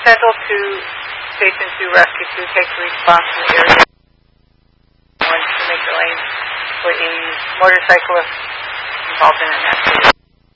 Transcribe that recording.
Central 2, Station 2, Rescue 2 takes response in the area. To make the lane for a motorcyclist involved in an accident.